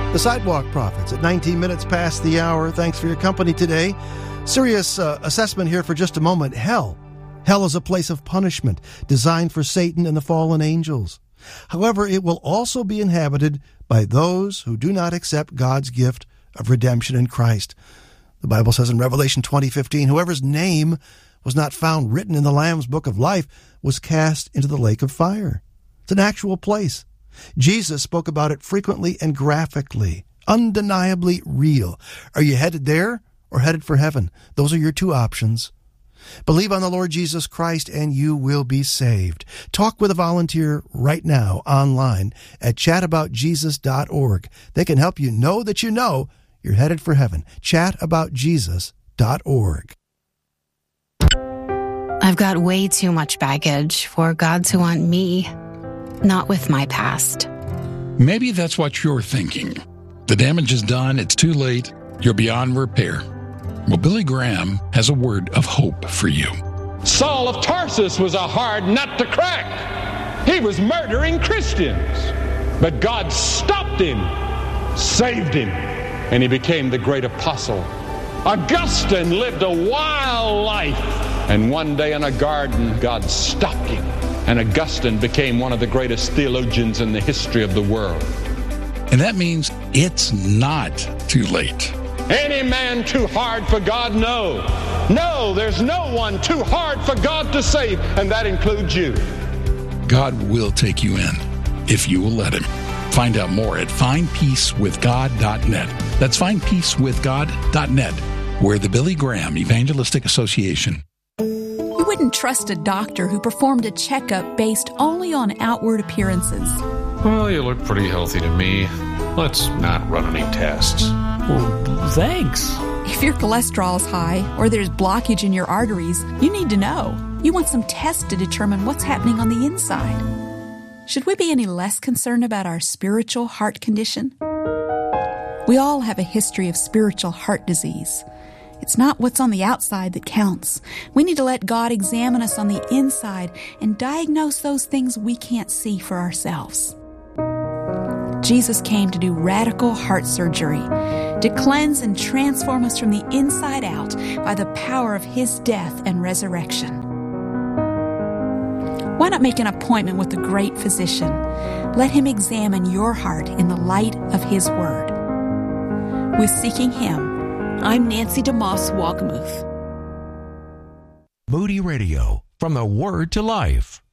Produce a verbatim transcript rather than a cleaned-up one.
The Sidewalk Prophets at nineteen minutes past the hour. Thanks for your company today. Serious uh, assessment here for just a moment. Hell. Hell is a place of punishment designed for Satan and the fallen angels. However, it will also be inhabited by those who do not accept God's gift of redemption in Christ. The Bible says in Revelation twenty fifteen, whoever's name was not found written in the Lamb's book of life was cast into the lake of fire. It's an actual place. Jesus spoke about it frequently and graphically, undeniably real. Are you headed there or headed for heaven? Those are your two options. Believe on the Lord Jesus Christ and you will be saved. Talk with a volunteer right now online at chat about jesus dot org. They can help you know that you know you're headed for heaven. chat about jesus dot org. I've got way too much baggage for God to want me, not with my past. Maybe that's what you're thinking. The damage is done, it's too late, you're beyond repair. Well, Billy Graham has a word of hope for you. Saul of Tarsus was a hard nut to crack. He was murdering Christians. But God stopped him, saved him, and he became the great apostle. Augustine lived a wild life, and one day in a garden, God stopped him, and Augustine became one of the greatest theologians in the history of the world. And that means it's not too late. Any man too hard for God? No. No, there's no one too hard for God to save, and that includes you. God will take you in if you will let him. Find out more at find peace with god dot net. That's find peace with god dot net. We're the Billy Graham Evangelistic Association. You wouldn't trust a doctor who performed a checkup based only on outward appearances. Well, you look pretty healthy to me. Let's not run any tests. Well, thanks. If your cholesterol's high or there's blockage in your arteries, you need to know. You want some tests to determine what's happening on the inside. Should we be any less concerned about our spiritual heart condition? We all have a history of spiritual heart disease. It's not what's on the outside that counts. We need to let God examine us on the inside and diagnose those things we can't see for ourselves. Jesus came to do radical heart surgery, to cleanse and transform us from the inside out by the power of His death and resurrection. Why not make an appointment with the great physician? Let Him examine your heart in the light of His Word. With Seeking Him, I'm Nancy DeMoss Walgamuth. Moody Radio, from the Word to Life.